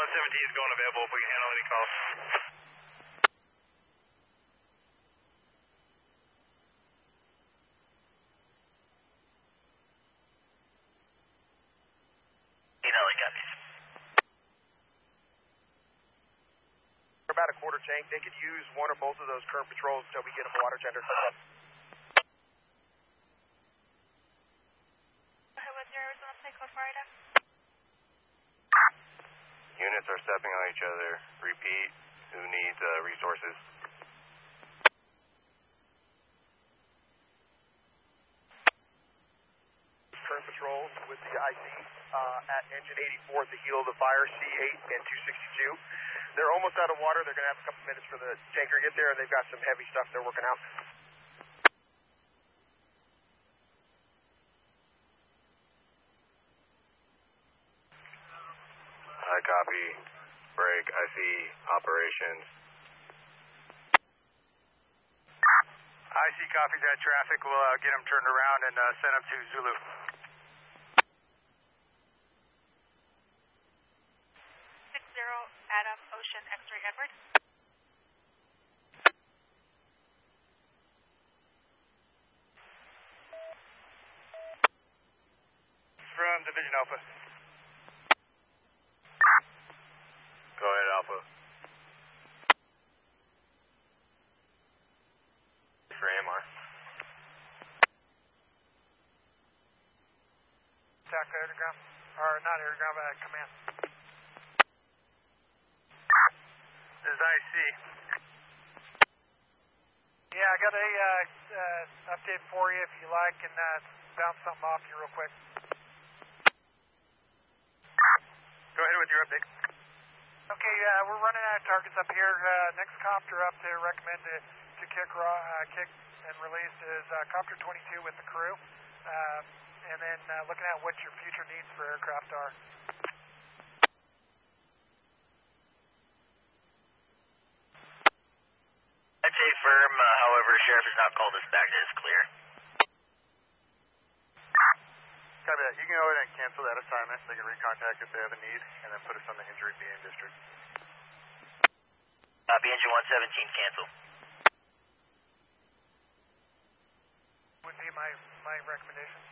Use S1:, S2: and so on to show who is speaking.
S1: 117 is going available if we can handle any calls.
S2: We're about a quarter tank. They could use one or both of those current patrols until we get them water tender.
S3: Units are stepping on each other. Repeat, who needs resources?
S2: Current patrols with the IC at engine 84 at the heel of the fire, C8 and 262. They're almost out of water. They're going to have a couple minutes for the tanker to get there, and they've got some heavy stuff they're working out.
S3: I copy. Break. I see operations.
S1: IC copies that traffic. We'll get them turned around and send them to Zulu.
S4: Adam, Ocean, X-ray, Edward.
S1: From Division Alpha.
S3: Go ahead, Alpha. For AMR.
S1: Attack airground, or not airground, but command. This is IC. Yeah, I got a update for you if you like, and bounce something off you real quick. Go ahead with your update. Okay, we're running out of targets up here. Next copter up to recommend to kick and release is copter 22 with the crew, and then looking at what your future needs for aircraft are.
S5: I'd say firm, however, Sheriff has not called us back. That is clear.
S1: Copy that. You can go ahead and cancel that assignment. They can recontact if they have a need, and then put us on the injury being district.
S5: Copy, engine 117, cancel.
S1: Would be my recommendation.